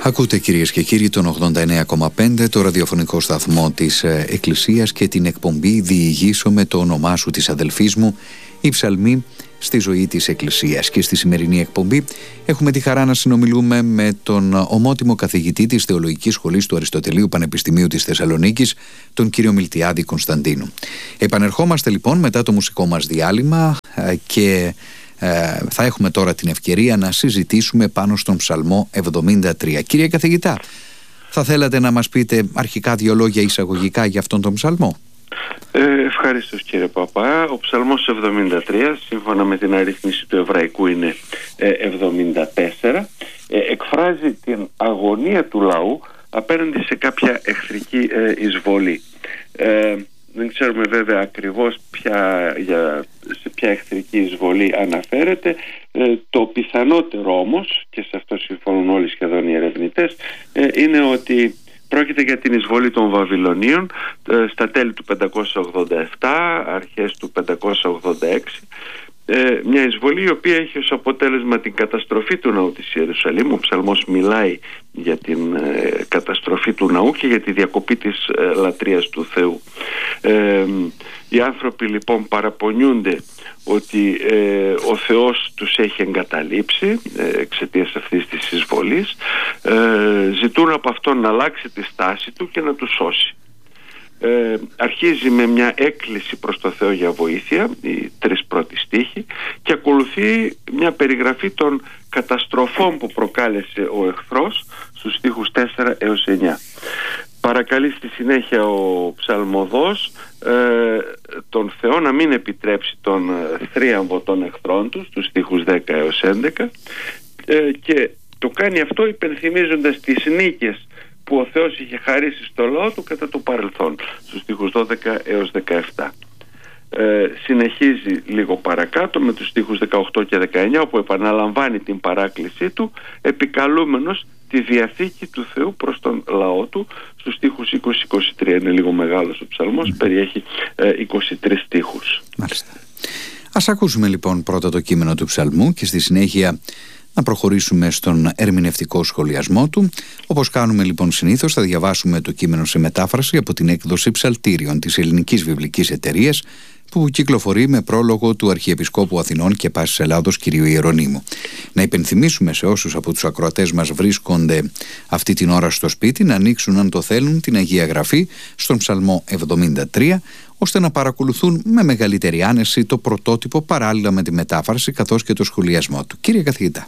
Ακούτε κυρίες και κύριοι τον 89,5, το ραδιοφωνικό σταθμό της Εκκλησίας και την εκπομπή «Διηγήσω με το όνομά σου» της αδελφής μου, η ψαλμή στη ζωή της Εκκλησίας. Και στη σημερινή εκπομπή έχουμε τη χαρά να συνομιλούμε με τον ομότιμο καθηγητή της Θεολογικής Σχολής του Αριστοτελείου Πανεπιστημίου της Θεσσαλονίκης, τον κύριο Μιλτιάδη Κωνσταντίνου. Επανερχόμαστε λοιπόν μετά το μουσικό μας διάλειμμα και θα έχουμε τώρα την ευκαιρία να συζητήσουμε πάνω στον Ψαλμό 73. Κύριε καθηγητά, θα θέλατε να μας πείτε αρχικά δύο λόγια εισαγωγικά για αυτόν τον ψαλμό? Ευχαριστώ κύριε Παπά. Ο Ψαλμός 73, σύμφωνα με την αρρύθμιση του εβραϊκού, είναι 74. Εκφράζει την αγωνία του λαού απέναντι σε κάποια εχθρική εισβολή. Δεν ξέρουμε βέβαια ακριβώς σε ποια εχθρική εισβολή αναφέρεται. Το πιθανότερο όμως, και σε αυτό συμφωνούν όλοι σχεδόν οι ερευνητές, είναι ότι πρόκειται για την εισβολή των Βαβυλωνίων στα τέλη του 587, αρχές του 586. Μια εισβολή η οποία έχει ως αποτέλεσμα την καταστροφή του ναού της Ιερουσαλήμ. Ο ψαλμός μιλάει για την καταστροφή του ναού και για τη διακοπή της λατρείας του Θεού. Οι άνθρωποι λοιπόν παραπονιούνται ότι ο Θεός τους έχει εγκαταλείψει εξαιτίας αυτής της εισβολής. Ζητούν από Αυτόν να αλλάξει τη στάση του και να τους σώσει. Αρχίζει με μια έκκληση προς το Θεό για βοήθεια, οι τρεις πρώτοι στίχοι, και ακολουθεί μια περιγραφή των καταστροφών που προκάλεσε ο εχθρός στους στίχους 4 έως 9. Παρακαλεί στη συνέχεια ο ψαλμοδός τον Θεό να μην επιτρέψει τον θρίαμβο των εχθρών του στους στίχους 10 έως 11, και το κάνει αυτό υπενθυμίζοντας τις νίκες που ο Θεός είχε χαρίσει στο λαό του κατά το παρελθόν, στους στίχους 12 έως 17. Συνεχίζει λίγο παρακάτω με τους στίχους 18 και 19, όπου επαναλαμβάνει την παράκλησή του, επικαλούμενος τη διαθήκη του Θεού προς τον λαό του, στους στίχους 20-23. Είναι λίγο μεγάλος ο ψαλμός, περιέχει 23 στίχους. Μάλιστα. Ας ακούσουμε λοιπόν πρώτα το κείμενο του ψαλμού και στη συνέχεια να προχωρήσουμε στον ερμηνευτικό σχολιασμό του. Όπως κάνουμε λοιπόν συνήθως, θα διαβάσουμε το κείμενο σε μετάφραση από την έκδοση Ψαλτήριων της Ελληνικής Βιβλικής Εταιρείας, που κυκλοφορεί με πρόλογο του Αρχιεπισκόπου Αθηνών και Πάσης Ελλάδος κ. Ιερονύμου. Να υπενθυμίσουμε σε όσους από τους ακροατές μας βρίσκονται αυτή την ώρα στο σπίτι να ανοίξουν, αν το θέλουν, την Αγία Γραφή στον Ψαλμό 73, ώστε να παρακολουθούν με μεγαλύτερη άνεση το πρωτότυπο παράλληλα με τη μετάφραση καθώς και το σχολιασμό του. Κύριε καθηγητά.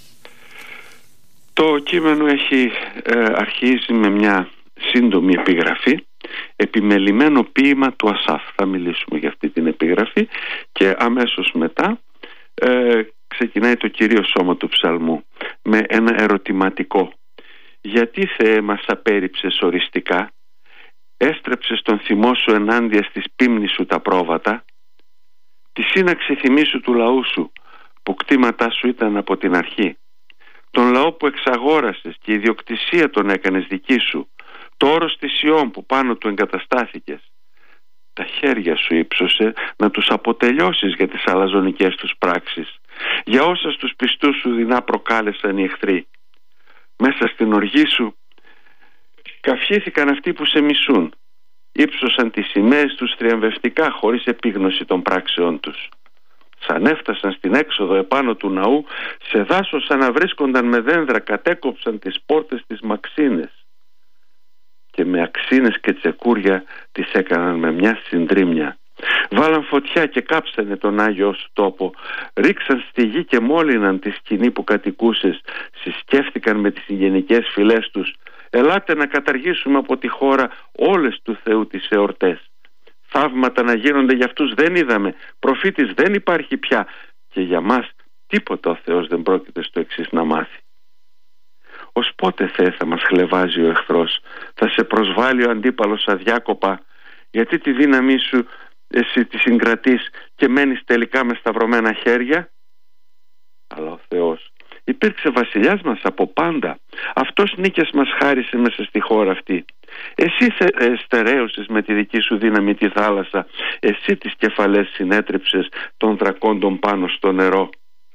Το κείμενο αρχίζει με μια σύντομη επιγραφή, επιμελημένο ποίημα του Ασάφ. Θα μιλήσουμε για αυτή την επιγραφή και αμέσως μετά ξεκινάει το κυρίως σώμα του ψαλμού με ένα ερωτηματικό. Γιατί, Θεέ, μας απέρριψες οριστικά, έστρεψες τον θυμό σου ενάντια στις πίμνης σου τα πρόβατα, τη σύναξη θυμίσου του λαού σου που κτήματά σου ήταν από την αρχή, τον λαό που εξαγόρασες και η ιδιοκτησία τον έκανες δική σου, το όρος της Σιών που πάνω του εγκαταστάθηκες. Τα χέρια σου ύψωσε να τους αποτελειώσεις για τις αλαζονικές τους πράξεις, για όσα στους πιστούς σου δεινά προκάλεσαν οι εχθροί. Μέσα στην οργή σου καυχήθηκαν αυτοί που σε μισούν, ύψωσαν τις σημαίες τους θριαμβευτικά χωρίς επίγνωση των πράξεών τους. Σαν έφτασαν στην έξοδο επάνω του ναού, σε δάσος αναβρίσκονταν με δένδρα, κατέκοψαν τις πόρτες της μαξίνες και με αξίνες και τσεκούρια τις έκαναν με μια συντρίμμια. Βάλαν φωτιά και κάψανε τον Άγιο σου τόπο, ρίξαν στη γη και μόλυναν τη σκηνή που κατοικούσες, συσκεύτηκαν με τις συγγενικές φυλές τους, ελάτε να καταργήσουμε από τη χώρα όλες του Θεού τις εορτές. Θαύματα να γίνονται για αυτούς δεν είδαμε, προφήτης δεν υπάρχει πια, και για μας τίποτα ο Θεός δεν πρόκειται στο εξής να μάθει. Ως πότε, Θεέ, θα μας χλεβάζει ο εχθρός, θα σε προσβάλλει ο αντίπαλος αδιάκοπα, γιατί τη δύναμή σου εσύ τη συγκρατείς και μένεις τελικά με σταυρωμένα χέρια? Αλλά ο Θεός υπήρξε βασιλιάς μας από πάντα, αυτός νίκες μας χάρισε μέσα στη χώρα αυτή. Εσύ στερέωσες με τη δική σου δύναμη τη θάλασσα, εσύ τις κεφαλές συνέτριψες των δρακόντων πάνω στο νερό.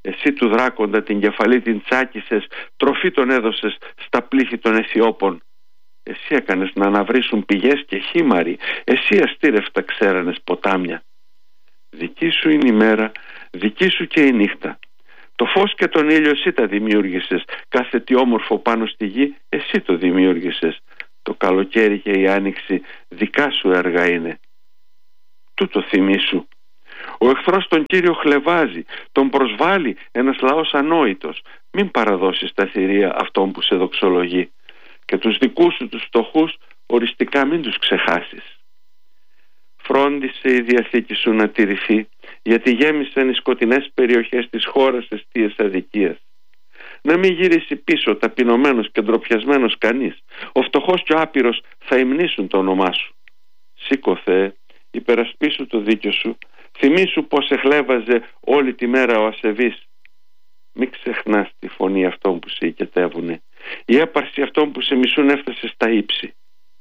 Εσύ του δράκοντα την κεφαλή την τσάκισες, τροφή τον έδωσες στα πλήθη των Αιθιώπων. Εσύ έκανες να αναβρίσουν πηγές και χήμαροι, εσύ αστήρευτα ξέρανες ποτάμια. Δική σου είναι η μέρα, δική σου και η νύχτα. Το φως και τον ήλιο εσύ τα δημιούργησες, κάθε τι όμορφο πάνω στη γη εσύ το δημιούργησες. Το καλοκαίρι και η άνοιξη δικά σου έργα είναι. Τούτο θυμήσου. Ο εχθρός τον Κύριο χλεβάζει, τον προσβάλλει ένας λαός ανόητος. Μην παραδώσεις τα θηρία αυτόν που σε δοξολογεί. Και τους δικούς σου τους φτωχούς οριστικά μην τους ξεχάσεις. Φρόντισε η διαθήκη σου να τηρηθεί, γιατί γέμισαν οι σκοτεινές περιοχές της χώρας αιστείες αδικίας. Να μην γυρίσει πίσω ταπεινωμένος και ντροπιασμένος κανείς. Ο φτωχός και ο άπειρος θα υμνήσουν το όνομά σου. Σήκω, Θεέ, υπερασπίσου το δίκιο σου. Θυμήσου πως εχλέβαζε όλη τη μέρα ο ασεβής. Μην ξεχνάς τη φωνή αυτών που σε οικετεύουνε. Η έπαρση αυτών που σε μισούν έφτασε στα ύψη.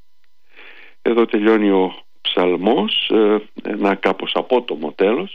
Εδώ τελειώνει ο ψαλμός, ένα κάπως απότομο τέλος,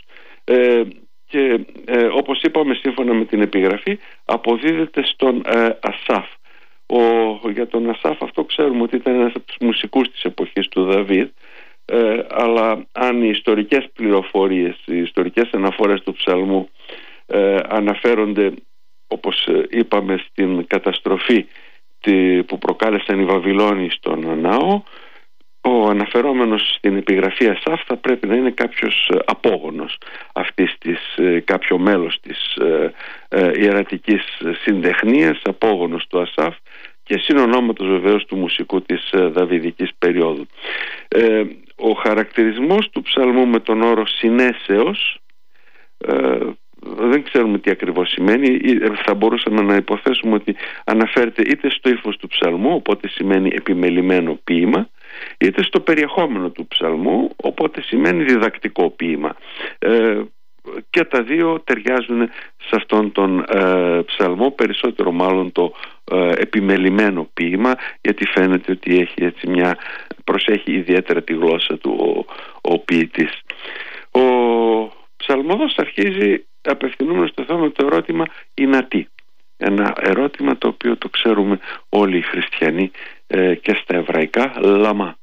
και όπως είπαμε σύμφωνα με την επιγραφή αποδίδεται στον Ασάφ. Για τον Ασάφ αυτό ξέρουμε ότι ήταν ένας από τους μουσικούς της εποχής του Δαβίδ, αλλά αν οι ιστορικές πληροφορίες, οι ιστορικές αναφορές του ψαλμού αναφέρονται, όπως είπαμε, στην καταστροφή που προκάλεσαν οι Βαβυλώνιοι στον ναό, ο αναφερόμενος στην επιγραφή Ασάφ θα πρέπει να είναι κάποιος απόγονος αυτής της, κάποιο μέλος της ιερατικής συντεχνίας, απόγονος του Ασάφ και συνονόματος βεβαίως του μουσικού της δαβιδικής περίοδου. Ο χαρακτηρισμός του ψαλμού με τον όρο συνέσεως δεν ξέρουμε τι ακριβώς σημαίνει. Θα μπορούσαμε να υποθέσουμε ότι αναφέρεται είτε στο ύφος του ψαλμού, οπότε σημαίνει επιμελημένο ποίημα, είτε στο περιεχόμενο του ψαλμού, οπότε σημαίνει διδακτικό ποίημα. Και τα δύο ταιριάζουν σε αυτόν τον ψαλμό, περισσότερο μάλλον το επιμελημένο ποίημα, γιατί φαίνεται ότι έχει έτσι προσέχει ιδιαίτερα τη γλώσσα του ο ποιητής. Ο ψαλμόδος αρχίζει απευθυνόμενος στο θέμα το ερώτημα «Ινατί». Ένα ερώτημα το οποίο το ξέρουμε όλοι οι χριστιανοί και στα εβραϊκά, λαμά.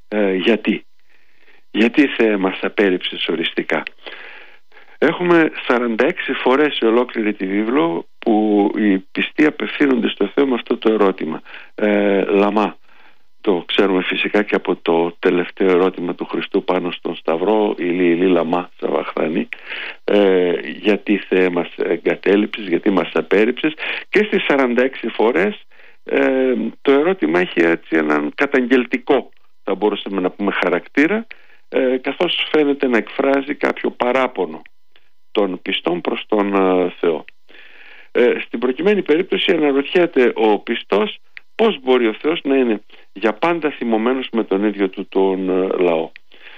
Γιατί Θεέ μας απέρριψες οριστικά? Έχουμε 46 φορές σε ολόκληρη τη βίβλο που οι πιστοί απευθύνονται στο Θεό με αυτό το ερώτημα, λαμά. Το ξέρουμε φυσικά και από το τελευταίο ερώτημα του Χριστού πάνω στον Σταυρό, ηλί λαμά σαβαχθανή, γιατί Θεέ μας εγκατέλειψες, γιατί μας απέρριψες. Και στις 46 φορές το ερώτημα έχει έτσι έναν καταγγελτικό, θα μπορούσαμε να πούμε, χαρακτήρα, καθώς φαίνεται να εκφράζει κάποιο παράπονο των πιστών προς τον Θεό. Στην προκειμένη περίπτωση αναρωτιέται ο πιστός πώς μπορεί ο Θεός να είναι για πάντα θυμωμένος με τον ίδιο του τον λαό.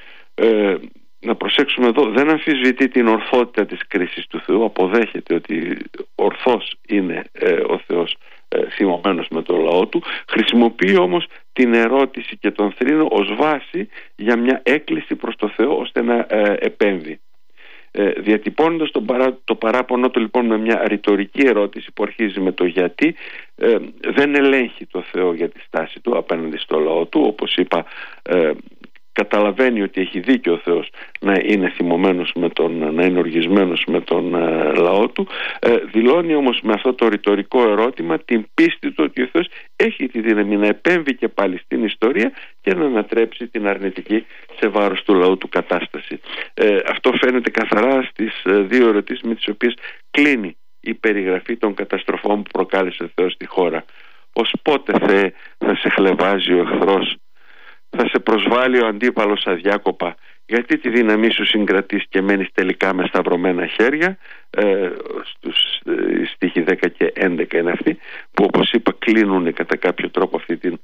Να προσέξουμε εδώ, δεν αμφισβητεί την ορθότητα της κρίσης του Θεού, αποδέχεται ότι ορθώς είναι ο Θεός θυμωμένος με τον λαό του, χρησιμοποιεί όμως την ερώτηση και τον θρήνο ως βάση για μια έκκληση προς το Θεό ώστε να επέμβει. Διατυπώνοντας το παράπονο του λοιπόν με μια ρητορική ερώτηση που αρχίζει με το γιατί, δεν ελέγχει το Θεό για τη στάση του απέναντι στο λαό του. Όπως είπα, καταλαβαίνει ότι έχει δίκιο ο Θεός να είναι θυμωμένος να είναι οργισμένος με τον λαό του. Δηλώνει όμως με αυτό το ρητορικό ερώτημα την πίστη του ότι ο Θεός έχει τη δύναμη να επέμβει και πάλι στην ιστορία και να ανατρέψει την αρνητική σε βάρος του λαού του κατάσταση. Αυτό φαίνεται καθαρά στις δύο ερωτήσεις με τις οποίες κλείνει η περιγραφή των καταστροφών που προκάλεσε ο Θεός στη χώρα. Ως πότε, Θεέ, θα σε χλεβάζει ο εχθρός, θα σε προσβάλλει ο αντίπαλος αδιάκοπα, γιατί τη δύναμή σου συγκρατείς και μένεις τελικά με σταυρωμένα χέρια? Στους στίχοι 10 και 11 είναι αυτοί που, όπως είπα, κλείνουν κατά κάποιο τρόπο αυτή την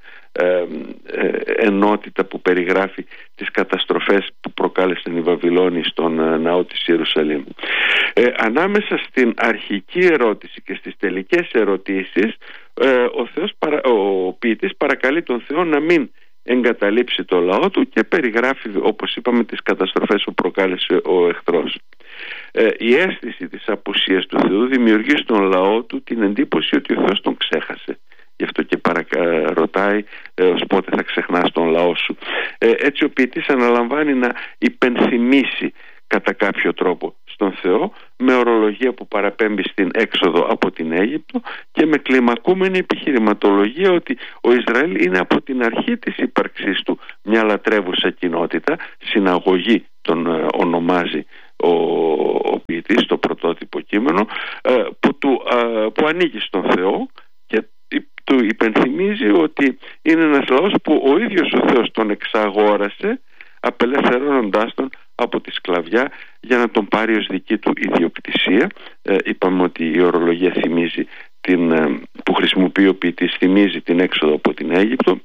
ενότητα που περιγράφει τις καταστροφές που προκάλεσαν οι Βαβυλώνιοι στον ναό της Ιερουσαλήμ. Ανάμεσα στην αρχική ερώτηση και στις τελικές ερωτήσεις, ο ποιητής παρακαλεί τον Θεό να μην εγκαταλείψει το λαό του, και περιγράφει, όπως είπαμε, τις καταστροφές που προκάλεσε ο εχθρός. Η αίσθηση της απουσίας του Θεού δημιουργεί στον λαό του την εντύπωση ότι ο Θεός τον ξέχασε. Γι' αυτό και ρωτάει ως πότε θα ξεχνάς τον λαό σου. Έτσι ο ποιητής αναλαμβάνει να υπενθυμίσει κατά κάποιο τρόπο στον Θεό, με ορολογία που παραπέμπει στην έξοδο από την Αίγυπτο και με κλιμακούμενη επιχειρηματολογία ότι ο Ισραήλ είναι από την αρχή της ύπαρξής του μια λατρεύουσα κοινότητα, συναγωγή τον ονομάζει ο ποιητής στο πρωτότυπο κείμενο, που ανήκει στον Θεό, και του υπενθυμίζει ότι είναι ένας λαός που ο ίδιος ο Θεός τον εξαγόρασε, απελευθερώνοντάς τον από τη σκλαβιά για να τον πάρει ως δική του ιδιοκτησία. Είπαμε ότι η ορολογία θυμίζει που χρησιμοποιεί ο ποιητής, θυμίζει την έξοδο από την Αίγυπτο.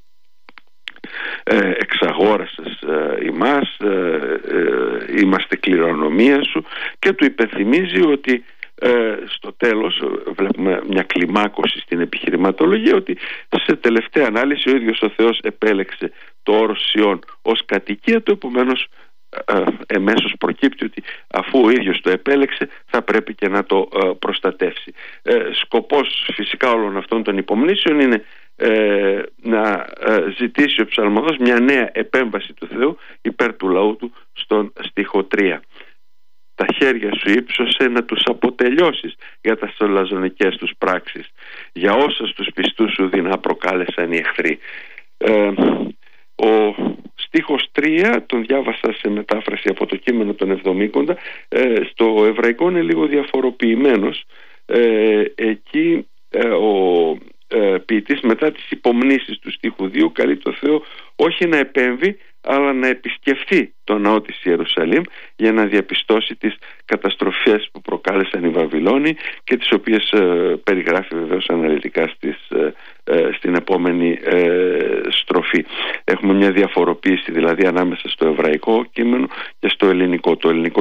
Εξαγόρασες ημάς, είμαστε κληρονομία σου, και του υπενθυμίζει ότι στο τέλος βλέπουμε μια κλιμάκωση στην επιχειρηματολογία, ότι σε τελευταία ανάλυση ο ίδιος ο Θεός επέλεξε το όρος Σιών ως κατοικία του, επομένως εμέσως προκύπτει ότι αφού ο ίδιος το επέλεξε θα πρέπει και να το προστατεύσει. Σκοπός φυσικά όλων αυτών των υπομνήσεων είναι να ζητήσει ο ψαλμοδός μια νέα επέμβαση του Θεού υπέρ του λαού του στον στίχο 3. Τα χέρια σου ύψωσε να τους αποτελειώσεις για τα στολαζονικές τους πράξεις, για όσα στους πιστούς σου δεινά προκάλεσαν οι εχθροί. Ο στίχος 3 τον διάβασα σε μετάφραση από το κείμενο των Εβδομήκοντα. Στο εβραϊκό είναι λίγο διαφοροποιημένος. Εκεί ο ποιητής, μετά τις υπομνήσεις του στίχου 2, καλεί το Θεό όχι να επέμβει, αλλά να επισκεφθεί το ναό της Ιερουσαλήμ για να διαπιστώσει τις καταστροφές που προκάλεσαν οι Βαβυλώνοι, και τις οποίες περιγράφει βεβαίως αναλυτικά στην επόμενη στροφή. Έχουμε μια διαφοροποίηση δηλαδή ανάμεσα στο εβραϊκό κείμενο και στο ελληνικό.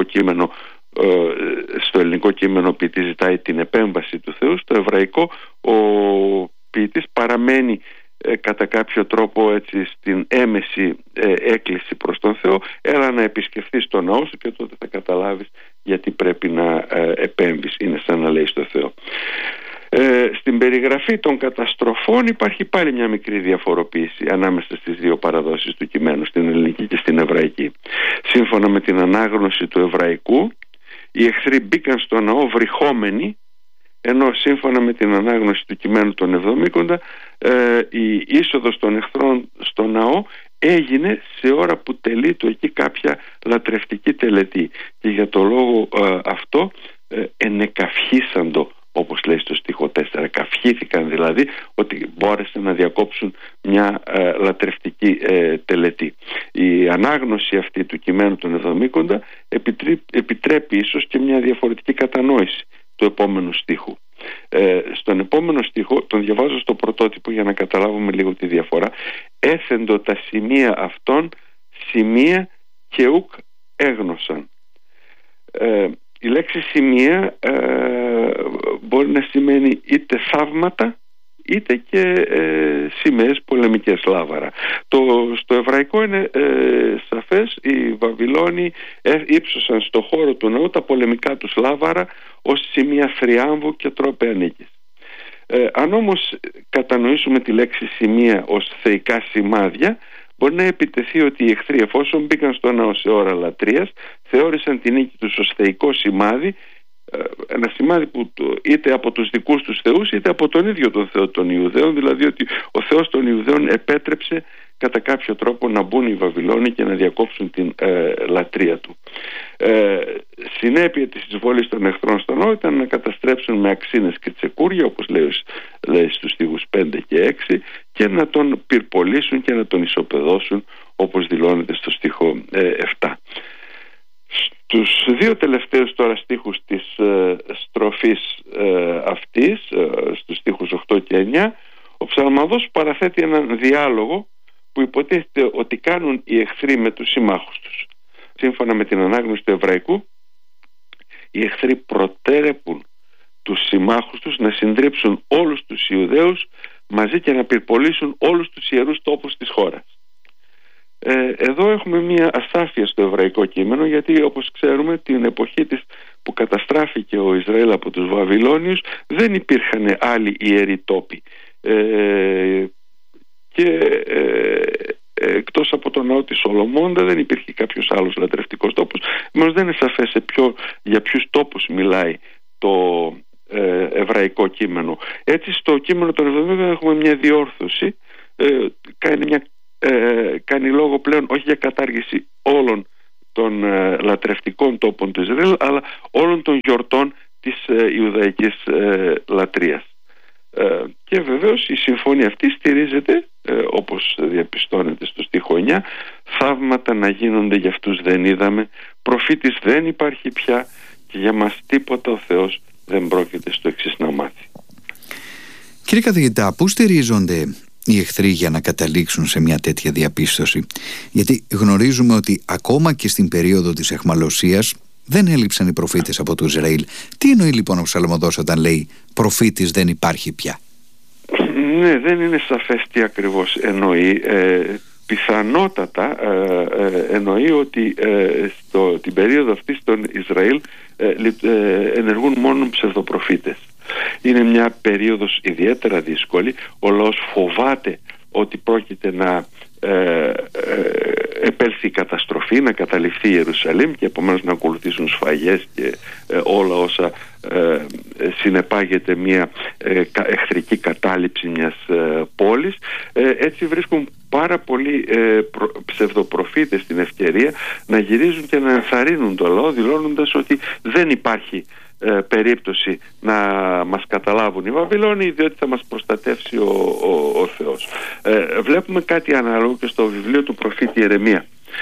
Στο ελληνικό κείμενο ο ποιητής ζητάει την επέμβαση του Θεού. Στο εβραϊκό ο ποιητής παραμένει κατά κάποιο τρόπο έτσι στην έμεση έκκληση προς τον Θεό, έλα να επισκεφθείς τον ναό σου και τότε θα καταλάβεις γιατί πρέπει να επέμβεις. Είναι σαν να λέει στο Θεό. Στην περιγραφή των καταστροφών υπάρχει πάλι μια μικρή διαφοροποίηση ανάμεσα στις δύο παραδόσεις του κειμένου, στην ελληνική και στην εβραϊκή. Σύμφωνα με την ανάγνωση του εβραϊκού, οι εχθροί μπήκαν στο ναό βρυχόμενοι, ενώ σύμφωνα με την ανάγνωση του κειμένου των Εβδομήκοντα, η είσοδος των εχθρών στο ναό έγινε σε ώρα που τελείτο εκεί κάποια λατρευτική τελετή, και για το λόγο αυτό ενεκαυχήσαντο, όπως λέει στο στίχο 4. Καυχήθηκαν δηλαδή, ότι μπόρεσαν να διακόψουν μια λατρευτική τελετή. Η ανάγνωση αυτή του κειμένου των Εβδομήκοντα επιτρέπει ίσως και μια διαφορετική κατανόηση του επόμενου στίχου. Στον επόμενο στίχο, τον διαβάζω στο πρωτότυπο για να καταλάβουμε λίγο τη διαφορά. Έθεντο τα σημεία αυτών σημεία και ουκ έγνωσαν. Η λέξη σημεία μπορεί να σημαίνει είτε θαύματα είτε και σημαίες πολεμικές, λάβαρα. Στο εβραϊκό είναι σαφές, οι Βαβυλώνοι ύψωσαν στο χώρο του ναού τα πολεμικά τους λάβαρα ως σημεία θριάμβου και τρόπαια νίκης. Αν όμως κατανοήσουμε τη λέξη σημεία ως θεϊκά σημάδια, μπορεί να επιτεθεί ότι οι εχθροί, εφόσον μπήκαν στο ναό σε ώρα λατρείας, θεώρησαν την νίκη τους ως θεϊκό σημάδι, ένα σημάδι που είτε από τους δικούς τους θεούς είτε από τον ίδιο τον Θεό των Ιουδαίων, δηλαδή ότι ο Θεός των Ιουδαίων επέτρεψε κατά κάποιο τρόπο να μπουν οι Βαβυλώνοι και να διακόψουν την λατρεία του. Συνέπεια της εισβολής των εχθρών στο ναό ήταν να καταστρέψουν με αξίνες και τσεκούρια, όπως λέει στους στίχους 5 και 6, και να τον πυρπολίσουν και να τον ισοπεδώσουν, όπως δηλώνεται στο στίχο 7. Στους δύο τελευταίους τώρα στίχους της στροφής αυτής, στους στίχους 8 και 9, ο ψαλμαδός παραθέτει έναν διάλογο που υποτίθεται ότι κάνουν οι εχθροί με τους συμμάχους τους. Σύμφωνα με την ανάγνωση του εβραϊκού, οι εχθροί προτέρεπουν τους συμμάχους τους να συντρίψουν όλους τους Ιουδαίους μαζί και να πυρπολίσουν όλους τους ιερούς τόπους της χώρας. Εδώ έχουμε μια ασάφεια στο εβραϊκό κείμενο, γιατί όπως ξέρουμε την εποχή της που καταστράφηκε ο Ισραήλ από τους Βαβυλώνιους δεν υπήρχαν άλλοι ιεροί τόποι και εκτός από τον ναό της Σολομώντα δεν υπήρχε κάποιος άλλος λατρευτικός τόπος. Μας δεν είναι σαφές για ποιους τόπους μιλάει το εβραϊκό κείμενο. Έτσι στο κείμενο των 70 έχουμε μια διόρθωση, κάνει λόγο πλέον όχι για κατάργηση όλων των λατρευτικών τόπων του Ισραήλ, αλλά όλων των γιορτών της Ιουδαϊκής λατρείας. Και βεβαίως η συμφωνία αυτή στηρίζεται, όπως διαπιστώνεται στο στίχο 9, θαύματα να γίνονται για αυτούς δεν είδαμε, προφήτης δεν υπάρχει πια και για μας τίποτα ο Θεός δεν πρόκειται στο εξής να μάθει. Κύριε καθηγητά, πού στηρίζονται οι εχθροί για να καταλήξουν σε μια τέτοια διαπίστωση? Γιατί γνωρίζουμε ότι ακόμα και στην περίοδο της αιχμαλωσίας δεν έλειψαν οι προφήτες από το Ισραήλ. Τι εννοεί λοιπόν ο ψαλμοδός όταν λέει προφήτης δεν υπάρχει πια? Ναι, δεν είναι σαφές τι ακριβώς εννοεί. Πιθανότατα εννοεί ότι την περίοδο αυτή στον Ισραήλ ενεργούν μόνο ψευδοπροφήτες. Είναι μια περίοδος ιδιαίτερα δύσκολη. Ο λαός φοβάται ότι πρόκειται να επέλθει η καταστροφή, να καταληφθεί η Ιερουσαλήμ και επομένως να ακολουθήσουν σφαγές και όλα όσα συνεπάγεται μια εχθρική κατάληψη μιας πόλης. Έτσι βρίσκουν πάρα πολλοί ψευδοπροφήτες την ευκαιρία να γυρίζουν και να ενθαρρύνουν το λαό, δηλώνοντας ότι δεν υπάρχει περίπτωση να μας καταλάβουν οι Βαβυλώνιοι, διότι θα μας προστατεύσει ο Θεός. Βλέπουμε κάτι ανάλογο και στο βιβλίο του προφήτη Ιερεμία.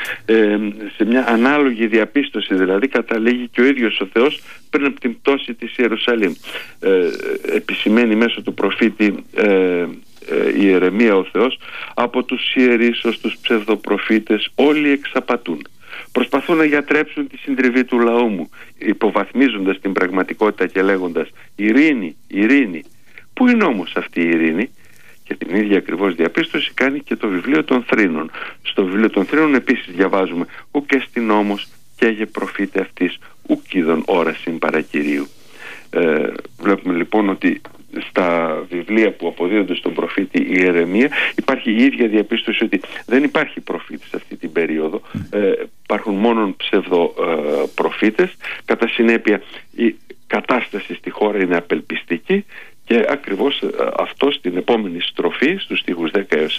Σε μια ανάλογη διαπίστωση δηλαδή καταλήγει και ο ίδιος ο Θεός πριν από την πτώση της Ιερουσαλήμ. Επισημαίνει μέσω του προφήτη Ιερεμία ο Θεός: από τους ιερείς ως τους ψευδοπροφήτες όλοι εξαπατούν. Προσπαθούν να γιατρέψουν τη συντριβή του λαού μου, υποβαθμίζοντας την πραγματικότητα και λέγοντας ειρήνη, ειρήνη. Πού είναι όμως αυτή η ειρήνη? Και την ίδια ακριβώς διαπίστωση κάνει και το βιβλίο των Θρήνων. Στο βιβλίο των Θρήνων επίσης διαβάζουμε «Ουκ εστιν όμως καίγε προφήτε αυτής, ουκ είδον όρασιν παρακυρίου». Βλέπουμε λοιπόν ότι στα βιβλία που αποδίδονται στον προφήτη Ιερεμία υπάρχει η ίδια διαπίστωση ότι δεν υπάρχει προφήτης αυτή την περίοδο, υπάρχουν μόνο ψευδοπροφήτες. Κατά συνέπεια η κατάσταση στη χώρα είναι απελπιστική και ακριβώς αυτό στην επόμενη στροφή στους στίχους 10 έως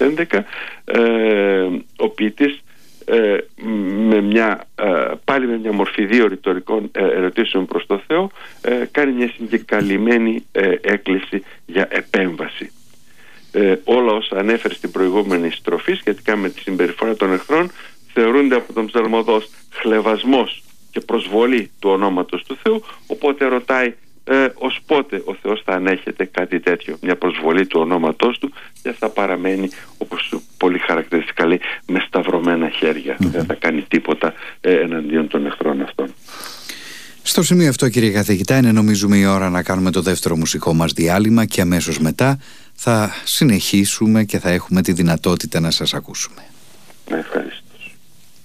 11 ο ποιητής πάλι με μια μορφή δύο ρητορικών ερωτήσεων προς το Θεό κάνει μια συγκεκαλυμμένη έκκληση για επέμβαση. Όλα όσα ανέφερε στην προηγούμενη στροφή σχετικά με τη συμπεριφορά των εχθρών θεωρούνται από τον ψαλμοδός χλευασμός και προσβολή του ονόματος του Θεού, οπότε ρωτάει ως πότε ο Θεός θα ανέχεται κάτι τέτοιο, μια προσβολή του ονόματός του, και θα παραμένει, όπως πολύ χαρακτηριστικά λέει, με σταυρωμένα χέρια. Δεν θα κάνει τίποτα εναντίον των εχθρών αυτών. Στο σημείο αυτό, κύριε καθηγητά, είναι νομίζουμε η ώρα να κάνουμε το δεύτερο μουσικό μας διάλειμμα και αμέσως μετά θα συνεχίσουμε και θα έχουμε τη δυνατότητα να σας ακούσουμε. Ευχαριστώ.